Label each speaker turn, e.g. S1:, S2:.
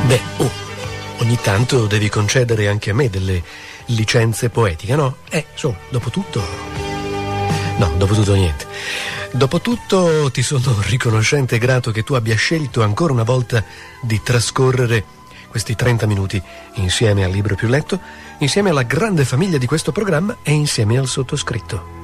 S1: Beh, ogni tanto devi concedere anche a me delle licenze poetiche, no? Dopotutto niente. Dopotutto ti sono riconoscente e grato che tu abbia scelto ancora una volta di trascorrere questi 30 minuti insieme al libro più letto, insieme alla grande famiglia di questo programma e insieme al sottoscritto.